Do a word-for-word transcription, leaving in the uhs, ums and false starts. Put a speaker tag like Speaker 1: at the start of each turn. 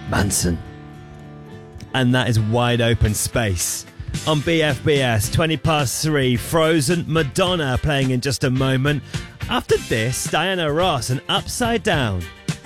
Speaker 1: Manson.
Speaker 2: And that is Wide Open Space. On B F B S, twenty past three, Frozen, Madonna playing in just a moment. After this, Diana Ross and Upside Down.